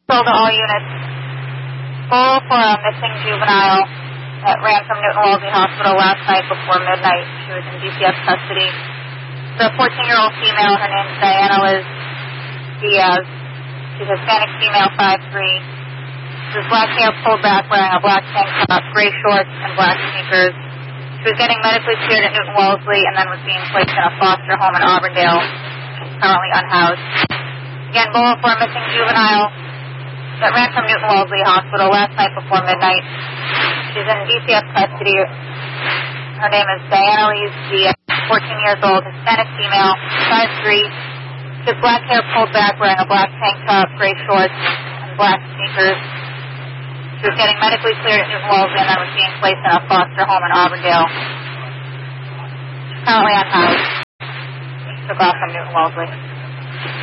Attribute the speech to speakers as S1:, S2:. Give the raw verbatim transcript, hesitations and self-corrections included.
S1: Told to all units, full for a missing juvenile that ran from Newton Wellesley Hospital last night before midnight. She was in D C F custody. The fourteen-year-old female, her name's Diana Liz Diaz. She's a Hispanic female, five three. She was black hair pulled back, wearing a black tank top, gray shorts, and black sneakers. She was getting medically cleared at Newton Wellesley and then was being placed in a foster home in Auburndale. She's currently unhoused. Again, bullet for a missing juvenile that ran from Newton Wellesley Hospital last night before midnight. She's in D C F custody. Her name is Diana Liz Diaz, fourteen years old, Hispanic female, five three. She has black hair pulled back, wearing a black tank top, gray shorts, and black sneakers. She was getting medically cleared at Newton Wellesley and then was being placed in a foster home in Auburndale. She's currently unhoused. She took off from Newton Wellesley.